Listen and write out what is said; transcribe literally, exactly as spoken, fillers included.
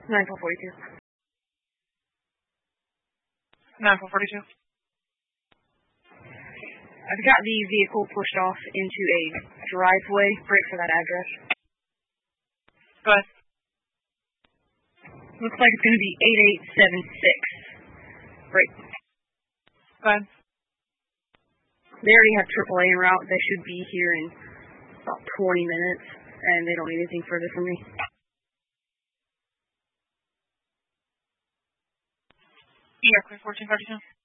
nine four forty-two. nine four forty-two. I've got the vehicle pushed off into a driveway. Break for that address. Go ahead. Looks like it's going to be eight eight seven six. Break. Go ahead. They already have triple A en route. They should be here in about twenty minutes, and they don't need anything further from me. Yeah, clear fourteen thirty-two.